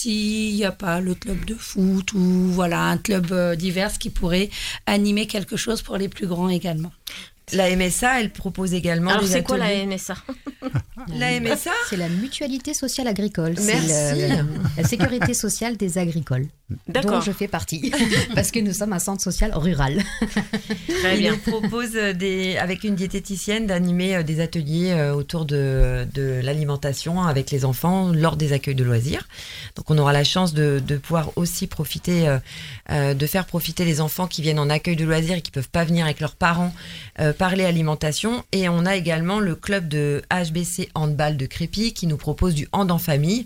s'il n'y a pas le club de foot ou voilà, un club divers qui pourrait animer quelque chose pour les plus grands également. La MSA, elle propose également Alors, des c'est ateliers. quoi la MSA? La MSA, C'est la mutualité sociale agricole. Merci. C'est la sécurité sociale des agricoles. D'accord. Dont je fais partie. Parce que nous sommes un centre social rural. Très il bien. nous propose avec une diététicienne d'animer des ateliers autour de l'alimentation avec les enfants lors des accueils de loisirs. Donc on aura la chance de pouvoir aussi profiter, de faire profiter les enfants qui viennent en accueil de loisirs et qui peuvent pas venir avec leurs parents parler alimentation. Et on a également le club de HBC Handball de Crépy qui nous propose du hand en famille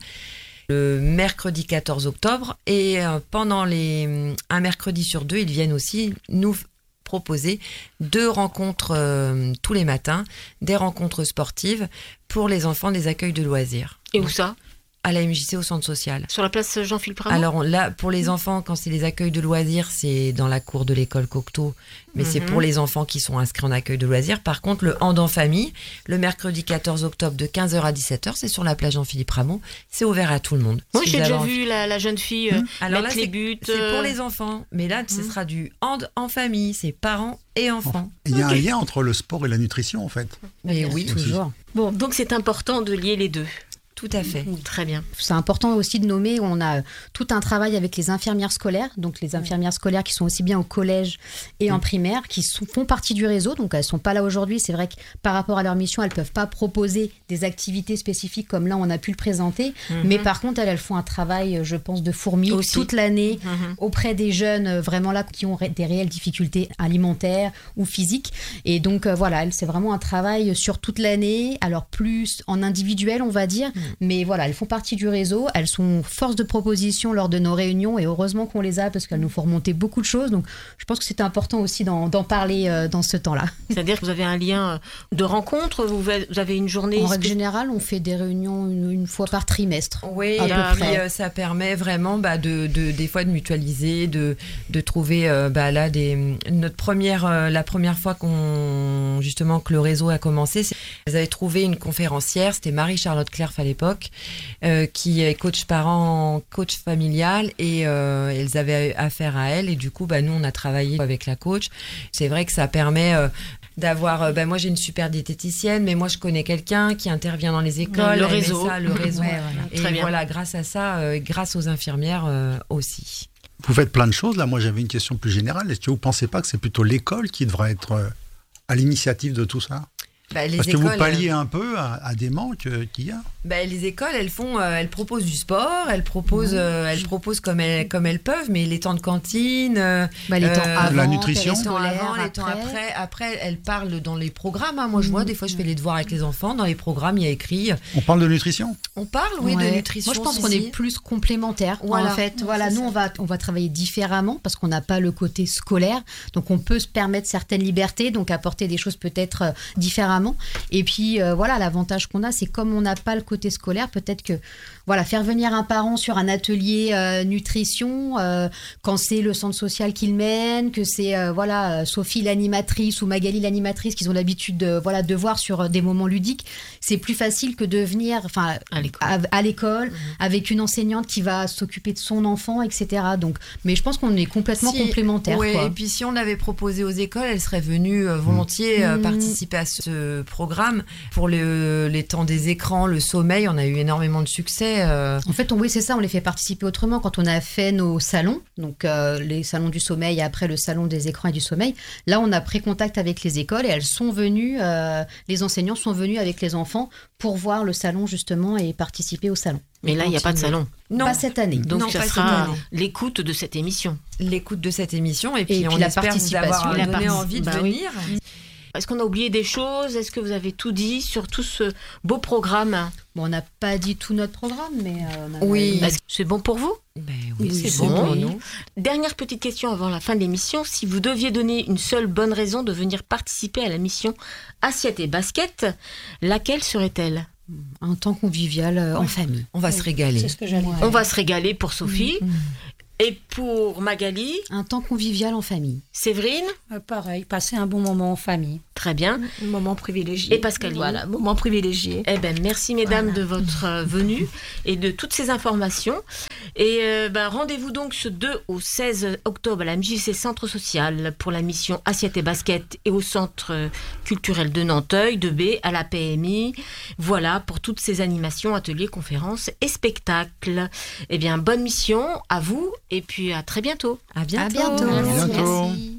le mercredi 14 octobre. Et pendant un mercredi sur 2, ils viennent aussi nous proposer 2 rencontres tous les matins, des rencontres sportives pour les enfants des accueils de loisirs. Et où ça? À la MJC au centre social. Sur la place Jean-Philippe Rameau? Alors là, pour les enfants, quand c'est les accueils de loisirs, c'est dans la cour de l'école Cocteau, mais c'est pour les enfants qui sont inscrits en accueil de loisirs. Par contre, le hand en famille, le mercredi 14 octobre de 15h à 17h, c'est sur la plage Jean-Philippe Rameau. C'est ouvert à tout le monde. Moi, Si j'ai vous avez déjà envie. vu la jeune fille Alors mettre là, les buts. c'est pour les enfants, mais là, ce sera du hand en famille, c'est parents et enfants. Il y a un lien entre le sport et la nutrition, en fait. Mais oui, Toujours. Bon, donc c'est important de lier les deux. tout à fait. Très bien. C'est important aussi de nommer, on a tout un travail avec les infirmières scolaires, donc les infirmières scolaires qui sont aussi bien au collège et en primaire, qui font partie du réseau, donc elles ne sont pas là aujourd'hui. C'est vrai que par rapport à leur mission, elles ne peuvent pas proposer des activités spécifiques comme là on a pu le présenter, mais par contre elles font un travail, je pense, de fourmi Aussi. toute l'année auprès des jeunes vraiment là qui ont des réelles difficultés alimentaires ou physiques. Et donc voilà, c'est vraiment un travail sur toute l'année, alors plus en individuel on va dire, mais voilà, elles font partie du réseau, elles sont force de proposition lors de nos réunions et heureusement qu'on les a parce qu'elles nous font remonter beaucoup de choses. Donc je pense que c'était important aussi d'en parler dans ce temps-là. C'est-à-dire que vous avez un lien de rencontre, vous avez une journée... En règle générale, on fait des réunions une fois par trimestre. Oui, à et peu puis près. ça permet vraiment des fois de mutualiser, de trouver là la première fois que le réseau a commencé, elles avaient trouvé une conférencière, c'était Marie-Charlotte Clerf à l'époque, qui est coach parent, coach familial, et elles avaient affaire à elle, et du coup nous on a travaillé avec la coach. C'est vrai que ça permet d'avoir, moi j'ai une super diététicienne, mais moi je connais quelqu'un qui intervient dans les écoles, Le elle met réseau. ça, le réseau. Ouais, voilà. Et Très bien. voilà, grâce à ça, grâce aux infirmières aussi. Vous faites plein de choses. Là, moi, j'avais une question plus générale. Est-ce que vous ne pensez pas que c'est plutôt l'école qui devrait être à l'initiative de tout ça ? Les Parce que vous écoles, palliez un peu à des manques qu'il y a. les écoles, elles proposent du sport, elles proposent comme elles peuvent, mais les temps de cantine, Les temps avant, la nutrition. les temps avant, les temps après. après, elles parlent dans les programmes. Moi, je vois, des fois, je fais les devoirs avec les enfants. Dans les programmes, il y a écrit. On parle de nutrition ? On parle, oui, Ouais. de nutrition. Moi, je pense si, qu'on si. est plus complémentaires. Voilà. En fait, Ouais, voilà, c'est nous, ça. on va travailler différemment parce qu'on n'a pas le côté scolaire. Donc, on peut se permettre certaines libertés, donc apporter des choses peut-être différemment. Et puis, voilà, l'avantage qu'on a, c'est comme on n'a pas le côté scolaire, peut-être que faire venir un parent sur un atelier nutrition, quand c'est le centre social qui le mène, que c'est Sophie l'animatrice ou Magali l'animatrice qu'ils ont l'habitude de voir sur des moments ludiques, c'est plus facile que de venir à l'école avec une enseignante qui va s'occuper de son enfant, etc. Donc, mais je pense qu'on est complètement complémentaires. Ouais, Quoi. et puis si on avait proposé aux écoles, elles seraient venues volontiers participer à ce programme. Pour les temps des écrans, le sommeil, on a eu énormément de succès. En fait, oui, c'est ça, on les fait participer autrement. Quand on a fait nos salons, donc les salons du sommeil et après le salon des écrans et du sommeil, là, on a pris contact avec les écoles et elles sont venues, les enseignants sont venus avec les enfants pour voir le salon justement et participer au salon. Mais là, il n'y a pas de salon. Non, Pas cette année. Donc, Non, ça pas sera cette année. l'écoute de cette émission. l'écoute de cette émission et puis puis on la espère vous avoir participation. donné envie de oui. venir. Est-ce qu'on a oublié des choses? Est-ce que vous avez tout dit sur tout ce beau programme? Bon, on n'a pas dit tout notre programme, mais Oui. Est-ce que c'est bon pour vous? Oui, c'est bon bon. pour nous. Dernière petite question avant la fin de l'émission. Si vous deviez donner une seule bonne raison de venir participer à la mission Assiette et Basket, laquelle serait-elle? un temps convivial en famille. On va se régaler. C'est ce que j'allais dire. On va se régaler pour Sophie. Et pour Magali, Un temps convivial en famille. Séverine, Pareil, passer un bon moment en famille. Très bien. Moment privilégié. Et Pascaline. Voilà, moment privilégié. Eh ben, merci mesdames de votre venue et de toutes ces informations. Et rendez-vous donc ce 2 au 16 octobre à la MJC Centre Social pour la mission Assiette et Basket et au Centre culturel de Nanteuil, de B, à la PMI. Voilà, pour toutes ces animations, ateliers, conférences et spectacles. Eh bien, bonne mission à vous et puis à très bientôt. À bientôt. À bientôt. À bientôt. Merci.